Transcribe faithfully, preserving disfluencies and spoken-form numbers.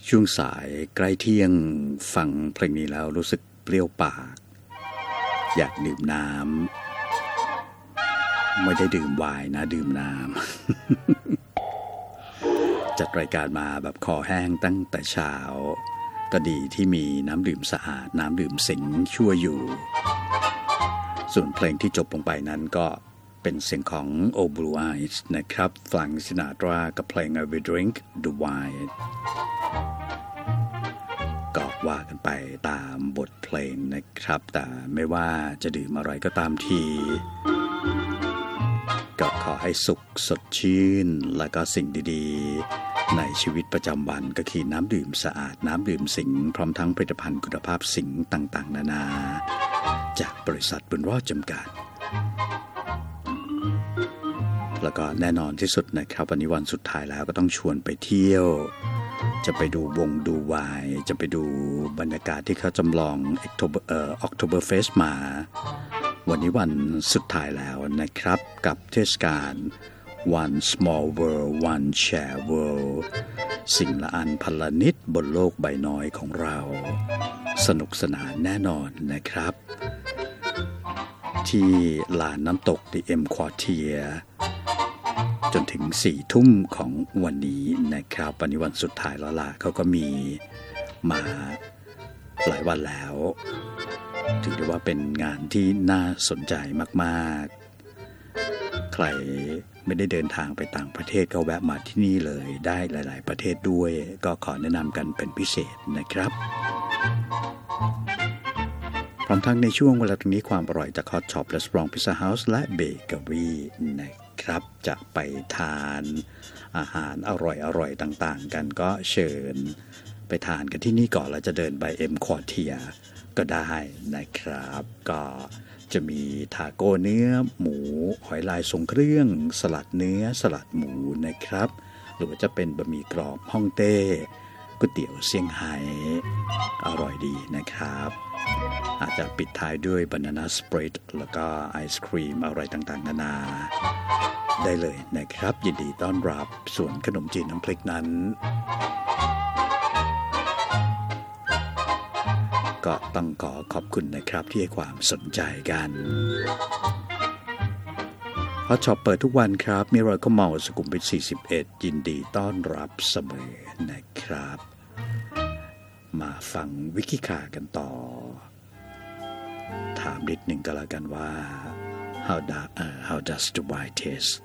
ช่วงสายใกล้เที่ยงฟังเพลงนี้แล้วรู้สึกเปรี้ยวปากอยากดื่มน้ำไม่ได้ดื่มไวน์นะดื่มน้ำ จัดรายการมาแบบคอแห้งตั้งแต่เช้าก็ดีที่มีน้ำดื่มสะอาดน้ำดื่มสิงช่วยอยู่ส่วนเพลงที่จบลงไปนั้นก็เป็นเสียงของ Old Blue Eyes นะครับฟรังก์ ซินาตรากับเพลง I Will Drink the Wine ก็ว่ากันไปตามบทเพลงนะครับแต่ไม่ว่าจะดื่มอะไรก็ตามทีก็ขอให้สุขสดชื่นและก็สิ่งดีๆในชีวิตประจำวันก็คือน้ำดื่มสะอาดน้ำดื่มสิงพร้อมทั้งผลิตภัณฑ์คุณภาพสิงต่างๆนานาจากบริษัทบุญรอดจำกัดแล้วก็แน่นอนที่สุดนะครับวันนี้วันสุดท้ายแล้วก็ต้องชวนไปเที่ยวจะไปดูวงดูวายจะไปดูบรรยากาศที่เขาจำลอง October เอ่อ Oktoberfest มาวันนี้วันสุดท้ายแล้วนะครับกับเทศกาล One Small World One Share World สิ่งละอันพันละนิดบนโลกใบน้อยของเราสนุกสนานแน่นอนนะครับที่ลานน้ำตก The M Quartier จนถึงสี่ทุ่มของวันนี้นะครับวันนี้วันสุดท้ายแล้วล่ะเขาก็มีมาหลายวันแล้วถือได้ว่าเป็นงานที่น่าสนใจมากๆใครไม่ได้เดินทางไปต่างประเทศก็แวะมาที่นี่เลยได้หลายๆประเทศด้วยก็ขอแนะนำกันเป็นพิเศษนะครับพร้อมทั้งในช่วงเวลาตรงนี้ความอร่อยจาก Hot Shop Restaurant Pizza House และ Bakery นะครับจะไปทานอาหารอร่อยๆต่างๆกันก็เชิญไปทานกันที่นี่ก่อนแล้วจะเดินไป M Quartier ก็ได้นะครับก็จะมีทาโก้เนื้อหมูหอยลายทรงเครื่องสลัดเนื้อสลัดหมูนะครับหรือว่าจะเป็นบะหมี่กรอบฮ่องเต้ก๋วยเตี๋ยวเซี่ยงไฮ้อร่อยดีนะครับอาจจะปิดท้ายด้วยบานาน่าสเปรดแล้วก็ไอศครีมอะไรต่างๆนานาได้เลยนะครับยินดีต้อนรับส่วนขนมจีนน้ำพริกนั้นก็ต้องขอขอบคุณนะครับที่ให้ความสนใจกันฮอตช็อปเปิดทุกวันครับมีรอยก็เมาสุขุมวิทสี่สิบเอ็ดยินดีต้อนรับเสมอนะครับมาฟังวิกิคากันต่อถามนิดหนึ่งก็แล้วกันว่า how does uh, how does the wine taste